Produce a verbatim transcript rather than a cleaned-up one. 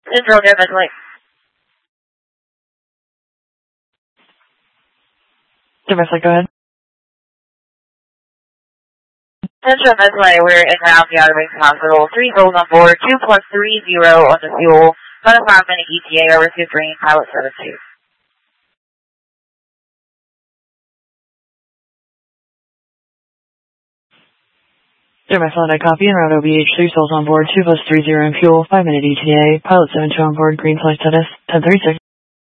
Central, go Mesley. Domestic, go ahead. Central Mesley, we're in route the Outer Wings Hospital. Three souls on board, two plus three zero on the fuel. About a five minute E T A over to green, pilot seven two. Domestic, I copy, en route O B H, three souls on board, two plus three zero in fuel, five minute E T A, pilot seven two on board, green flight status, ten thirty-six.